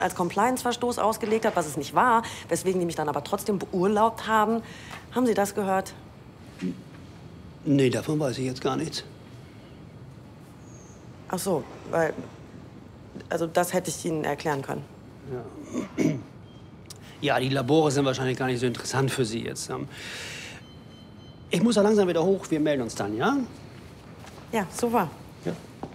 als Compliance-Verstoß ausgelegt hat, was es nicht war, weswegen die mich dann aber trotzdem beurlaubt haben. Haben Sie das gehört? Nee, davon weiß ich jetzt gar nichts. Ach so, weil... Also das hätte ich Ihnen erklären können. Ja. Ja, die Labore sind wahrscheinlich gar nicht so interessant für Sie jetzt. Ich muss ja langsam wieder hoch. Wir melden uns dann, ja? Ja, super. Ja.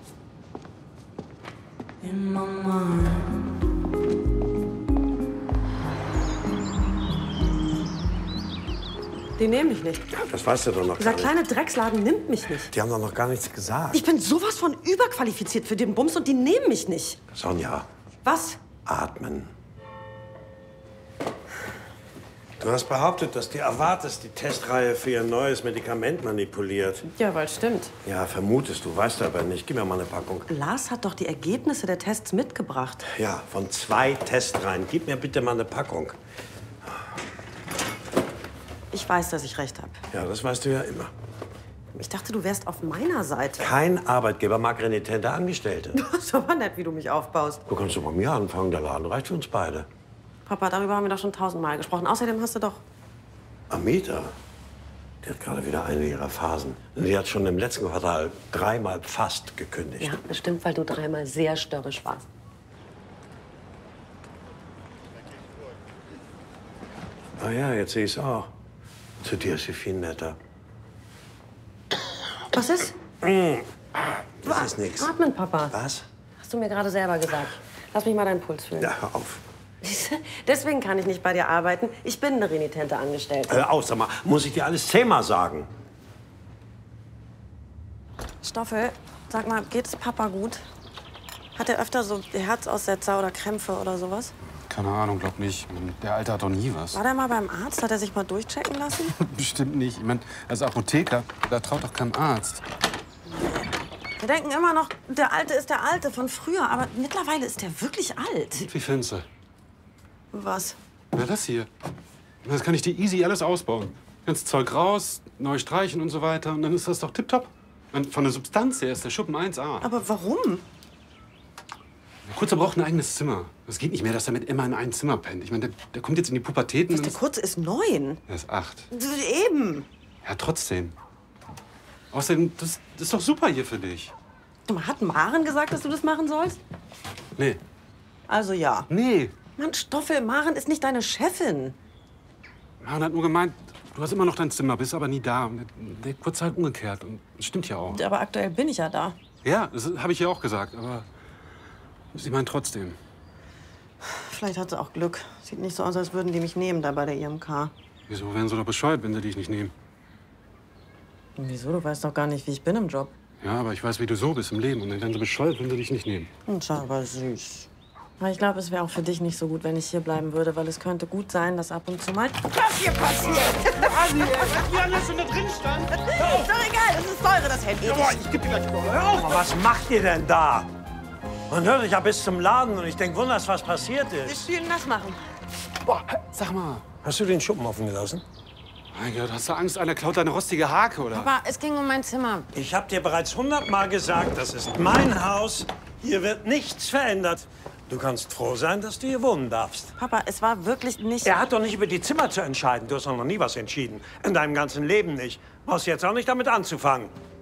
Die nehmen mich nicht. Ja, das weißt du doch noch Dieser gar nicht. kleine Drecksladen nimmt mich nicht. Die haben doch noch gar nichts gesagt. Ich bin sowas von überqualifiziert für den Bums und die nehmen mich nicht. Sonja, Was? atmen. Du hast behauptet, dass die Avartis die Testreihe für ihr neues Medikament manipuliert. Ja, weil stimmt. Ja, vermutest du, weißt du aber nicht. Gib mir mal eine Packung. Lars hat doch die Ergebnisse der Tests mitgebracht. Ja, von 2 Testreihen. Gib mir bitte mal eine Packung. Ich weiß, dass ich recht habe. Ja, das weißt du ja immer. Ich dachte, du wärst auf meiner Seite. Kein Arbeitgeber mag renitente Angestellte. Das ist aber nett, wie du mich aufbaust. Du kannst doch bei mir anfangen. Der Laden reicht für uns beide. Papa, darüber haben wir doch schon 1000-mal gesprochen. Außerdem hast du doch... Amita, die hat gerade wieder eine ihrer Phasen. Sie hat schon im letzten Quartal 3-mal fast gekündigt. Ja, bestimmt, weil du 3-mal sehr störrisch warst. Ah ja, jetzt sehe ich es auch. Zu dir ist sie viel netter. Was ist? Das ist nichts. Atmen, Papa. Was? Hast du mir gerade selber gesagt. Lass mich mal deinen Puls fühlen. Ja, hör auf. Deswegen kann ich nicht bei dir arbeiten. Ich bin eine renitente Angestellte. Hör auf, sag mal, muss ich dir alles 10-mal sagen? Stoffel, sag mal, geht es Papa gut? Hat er öfter so Herzaussetzer oder Krämpfe oder sowas? Keine Ahnung, glaub nicht. Der Alte hat doch nie was. War der mal beim Arzt? Hat er sich mal durchchecken lassen? Bestimmt nicht. Ich meine, als Apotheker, da traut doch kein Arzt. Wir denken immer noch, der Alte ist der Alte von früher. Aber mittlerweile ist der wirklich alt. Wie findest du? Was? Na, das hier. Das kann ich dir easy alles ausbauen. Ganz Zeug raus, neu streichen und so weiter. Und dann ist das doch tipptopp. Und von der Substanz her ist der Schuppen 1A. Aber warum? Der Kurze braucht ein eigenes Zimmer. Es geht nicht mehr, dass er mit immer in einem Zimmer pennt. Ich meine, der kommt jetzt in die Pubertät. Der Kurze ist 9. Er ist 8. Eben. Ja, trotzdem. Außerdem, das ist doch super hier für dich. Hat Maren gesagt, dass du das machen sollst? Nee. Also ja. Nee. Mann, Stoffel, Maren ist nicht deine Chefin. Maren hat nur gemeint, du hast immer noch dein Zimmer, bist aber nie da. Und der Kurze halt umgekehrt. Und das stimmt ja auch. Aber aktuell bin ich ja da. Ja, das habe ich ja auch gesagt. Aber sie meint trotzdem. Vielleicht hat sie auch Glück. Sieht nicht so aus, als würden die mich nehmen da bei der IMK. Wieso wären sie doch bescheuert, wenn sie dich nicht nehmen? Wieso? Du weißt doch gar nicht, wie ich bin im Job. Ja, aber ich weiß, wie du so bist im Leben. Und dann wären sie bescheuert, wenn sie dich nicht nehmen. Und aber süß. Aber ich glaube, es wäre auch für dich nicht so gut, wenn ich hier bleiben würde, weil es könnte gut sein, dass ab und zu mal das hier passiert. Wie lange schon da drin stand? Ist doch egal, das ist teure, das Handy. Boah, ich geb dir gleich mal. Hör auf! Aber was macht ihr denn da? Man hört euch ja bis zum Laden und ich denke, wunders, was passiert ist. Ich will das machen. Boah, sag mal. Hast du den Schuppen offen gelassen? Mein Gott, hast du Angst, einer klaut deine rostige Hake, oder? Aber es ging um mein Zimmer. Ich habe dir bereits 100-mal gesagt, das ist mein Haus. Hier wird nichts verändert. Du kannst froh sein, dass du hier wohnen darfst. Papa, es war wirklich nicht... Er hat doch nicht über die Zimmer zu entscheiden. Du hast doch noch nie was entschieden. In deinem ganzen Leben nicht. Brauchst jetzt auch nicht damit anzufangen.